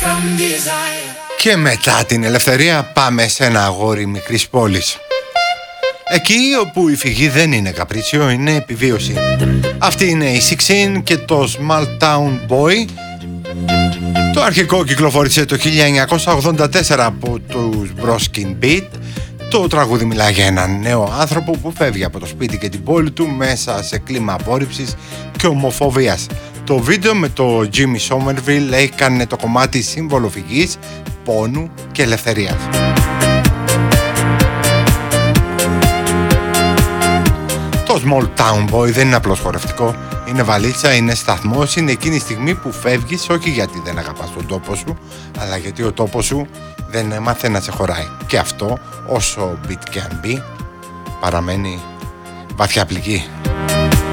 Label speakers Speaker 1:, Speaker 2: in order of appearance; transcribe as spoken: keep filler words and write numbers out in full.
Speaker 1: Και μετά την ελευθερία πάμε σε ένα αγόρι μικρής πόλης. Εκεί όπου η φυγή δεν είναι καπρίτσιο, είναι επιβίωση. Αυτή είναι η Sixteen και το Small Town Boy. Το αρχικό κυκλοφόρησε το χίλια εννιακόσια ογδόντα τέσσερα από τους Broskin Beat. Το τραγούδι μιλάει για έναν νέο άνθρωπο που φεύγει από το σπίτι και την πόλη του μέσα σε κλίμα απόρριψης και ομοφοβίας. Το βίντεο με το Jimmy Somerville έκανε το κομμάτι σύμβολο φυγής, πόνου και ελευθερίας. Το Small Town Boy δεν είναι απλώς χορευτικό, είναι βαλίτσα, είναι σταθμός, είναι εκείνη η στιγμή που φεύγεις όχι γιατί δεν αγαπάς τον τόπο σου, αλλά γιατί ο τόπος σου δεν έμαθε να σε χωράει. Και αυτό, όσο beat και αν μπει, παραμένει βαθιά πληγή.